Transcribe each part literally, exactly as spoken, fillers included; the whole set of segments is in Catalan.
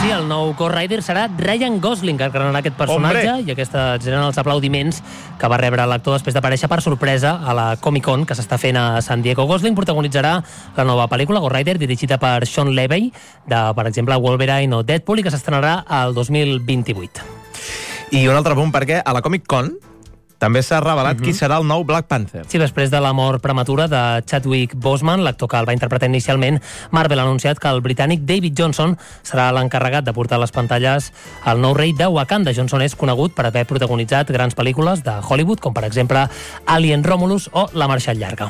sí, el nou Ghost Rider serà Ryan Gosling, que encarnarà aquest personatge, Hombre. i aquests eren els aplaudiments que va rebre l'actor després d'aparèixer per sorpresa a la Comic-Con que s'està fent a San Diego. Gosling protagonitzarà la nova pel·lícula, Ghost Rider, dirigida per Sean Levy, de, per exemple, Wolverine o Deadpool, i que s'estrenarà el dos mil vint-i-vuit. I un altre punt, perquè a la Comic-Con també s'ha revelat uh -huh. qui serà el nou Black Panther. Sí, després de la mort prematura de Chadwick Boseman, l'actor que el va interpretar inicialment, Marvel ha anunciat que el britànic David Johnson serà l'encarregat de portar a les pantalles el nou rei de Wakanda. Johnson és conegut per haver protagonitzat grans pel·lícules de Hollywood, com per exemple Alien Romulus o La marxa llarga.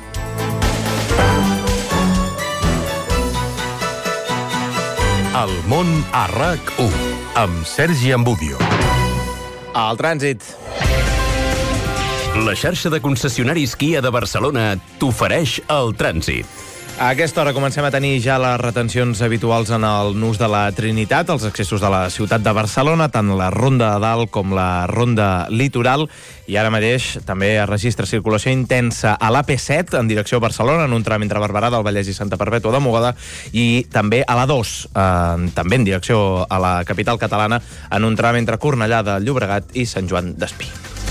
El món a RAC u, amb Sergi Ambudio. Al trànsit. La xarxa de concessionaris Kia de Barcelona t'ofereix el trànsit. A aquesta hora comencem a tenir ja les retencions habituals en el nus de la Trinitat, els accessos de la ciutat de Barcelona, tant la Ronda de Dalt com la Ronda Litoral, i ara mateix també es registra circulació intensa a l'A P set en direcció a Barcelona, en un tram entre Barberà del Vallès i Santa Perpètua de Mogoda, i també a l'A dos, eh, també en direcció a la capital catalana, en un tram entre Cornellà de Llobregat i Sant Joan d'Espí.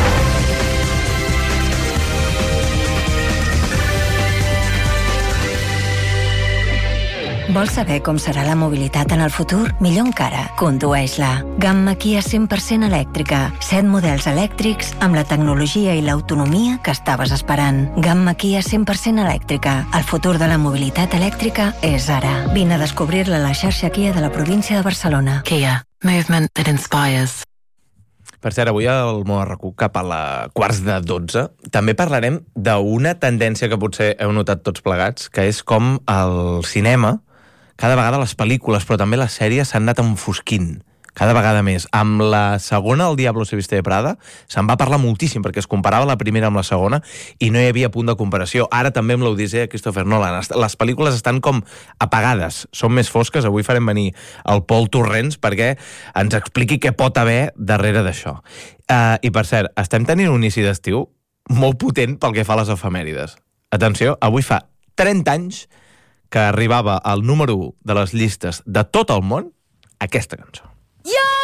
Vols saber com serà la mobilitat en el futur? Millor encara, condueix-la. Gamma Kia cent per cent elèctrica. set models elèctrics amb la tecnologia i l'autonomia que estaves esperant. Gamma Kia cent per cent elèctrica. El futur de la mobilitat elèctrica és ara. Vine a descobrir-la a la xarxa Kia de la província de Barcelona. Kia. Movement that inspires. Per cert, avui al Món R Q, cap a la quarts de dotze, també parlarem d'una tendència que potser heu notat tots plegats, que és com el cinema, cada vegada les pel·lícules, però també les sèries s'han anat enfosquint, cada vegada més. Amb la segona, El Diablo se viste de Prada, se'n va parlar moltíssim, perquè es comparava la primera amb la segona i no hi havia punt de comparació. Ara també amb l'Odissea de Christopher Nolan. Les pel·lícules estan com apagades, són més fosques. Avui farem venir el Pol Torrents perquè ens expliqui què pot haver darrere d'això. Uh, I per cert, estem tenint un inici d'estiu molt potent pel que fa a les efemèrides. Atenció, avui fa trenta anys que arribava al número u de les llistes de tot el món aquesta cançó. Yeah!